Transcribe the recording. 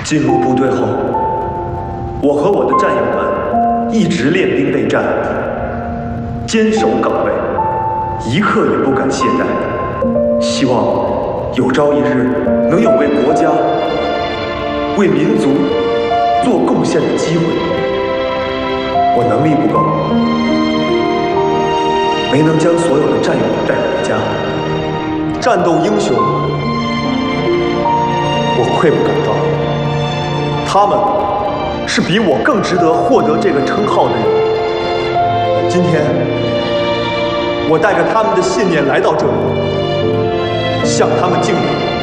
进入部队后，我和我的战友们一直练兵备战，坚守岗位，一刻也不敢懈怠。希望有朝一日能有为国家、为民族做贡献的机会。我能力不够，没能将所有的战友带回家。战斗英雄，我愧不感当。他们是比我更值得获得这个称号的人。今天，我带着他们的信念来到这里，向他们敬礼。